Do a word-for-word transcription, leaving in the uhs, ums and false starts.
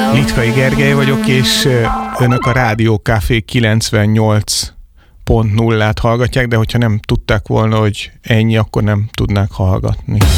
Litkai Gergely vagyok, és önök a Rádió Café kilencvennyolc pont nullát hallgatják, de hogyha nem tudták volna, hogy ennyi, akkor nem tudnák hallgatni.